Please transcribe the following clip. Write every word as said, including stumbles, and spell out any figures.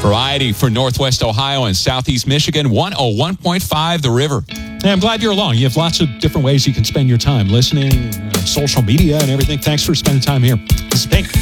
Variety for Northwest Ohio and Southeast Michigan, one oh one point five The River. Hey, I'm glad you're along. You have lots of different ways you can spend your time listening, uh, social media, and everything. Thanks for spending time here. This is Pink.